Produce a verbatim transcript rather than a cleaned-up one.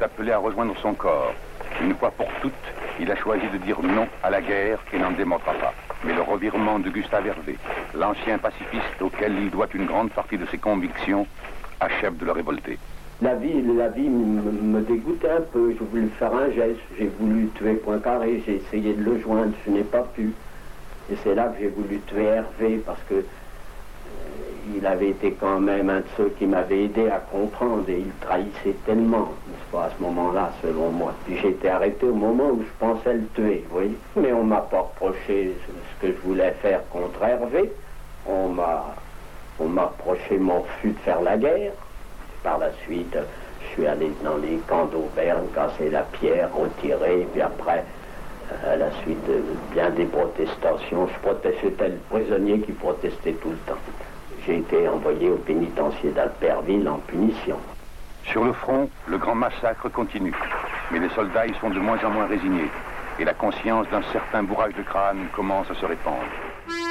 appelé à rejoindre son corps. Une fois pour toutes, il a choisi de dire non à la guerre et n'en démordra pas. Mais le revirement de Gustave Hervé, l'ancien pacifiste auquel il doit une grande partie de ses convictions, achève de le révolter. La vie, la vie me dégoûtait un peu. J'ai voulu faire un geste, j'ai voulu tuer Poincaré, j'ai essayé de le joindre, je n'ai pas pu. Et c'est là que j'ai voulu tuer Hervé, parce que euh, il avait été quand même un de ceux qui m'avait aidé à comprendre, et il trahissait tellement, n'est-ce pas, à ce moment-là, selon moi. Puis j'ai été arrêté au moment où je pensais le tuer, vous voyez. Mais on m'a pas reproché ce que je voulais faire contre Hervé. On m'a, on m'a reproché mon refus de faire la guerre. Par la suite, je suis allé dans les camps d'Auvergne, casser la pierre, retirer, puis après, à la suite de bien des protestations, je protestais, j'étais le prisonnier qui protestait tout le temps. J'ai été envoyé au pénitencier d'Alperville en punition. Sur le front, le grand massacre continue, mais les soldats y sont de moins en moins résignés, et la conscience d'un certain bourrage de crâne commence à se répandre.